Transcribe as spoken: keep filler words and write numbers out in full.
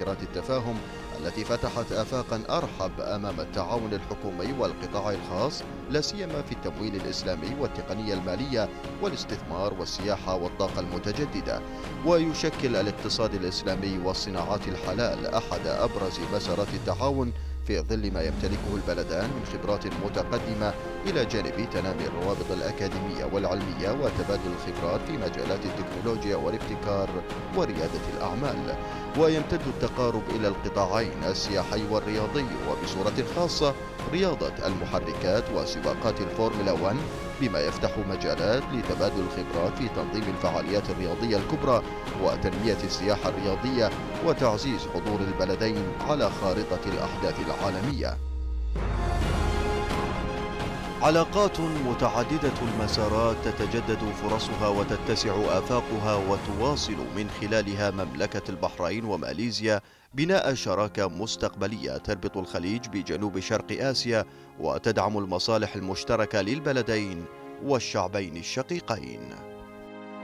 مسارات التفاهم التي فتحت آفاقا أرحب أمام التعاون الحكومي والقطاع الخاص، لا سيما في التمويل الإسلامي والتقنية المالية والاستثمار والسياحة والطاقة المتجددة. ويشكل الاقتصاد الإسلامي والصناعات الحلال أحد أبرز مسارات التعاون في ظل ما يمتلكه البلدان من خبرات متقدمة، إلى جانب تنامي الروابط الأكاديمية والعلمية وتبادل الخبرات في مجالات التكنولوجيا والابتكار وريادة الأعمال. ويمتد التقارب إلى القطاعين السياحي والرياضي، وبصورة خاصة رياضة المحركات وسباقات الفورمولا واحد، بما يفتح مجالات لتبادل الخبرات في تنظيم الفعاليات الرياضية الكبرى وتنمية السياحة الرياضية وتعزيز حضور البلدين على خارطة الأحداث العالمية. علاقات متعددة المسارات تتجدد فرصها وتتسع آفاقها، وتواصل من خلالها مملكة البحرين وماليزيا بناء شراكة مستقبلية تربط الخليج بجنوب شرق آسيا، وتدعم المصالح المشتركة للبلدين والشعبين الشقيقين.